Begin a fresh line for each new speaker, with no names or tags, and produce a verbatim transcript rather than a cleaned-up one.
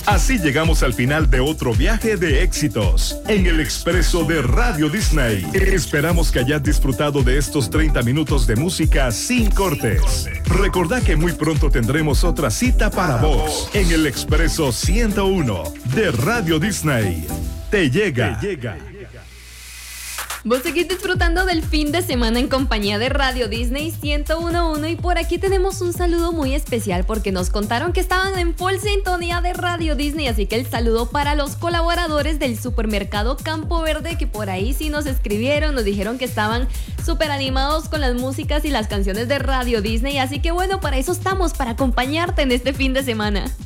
Así llegamos al final de otro viaje de éxitos en el Expreso de Radio Disney. Esperamos que hayas disfrutado de estos treinta minutos de música sin cortes. Recordá que muy pronto tendremos otra cita para vos en el Expreso ciento uno de Radio Disney. Te llega. Te llega.
Vos seguís disfrutando del fin de semana en compañía de Radio Disney ciento uno punto uno y por aquí tenemos un saludo muy especial porque nos contaron que estaban en full sintonía de Radio Disney, así que el saludo para los colaboradores del supermercado Campo Verde que por ahí sí nos escribieron, nos dijeron que estaban súper animados con las músicas y las canciones de Radio Disney, así que bueno, para eso estamos, para acompañarte en este fin de semana.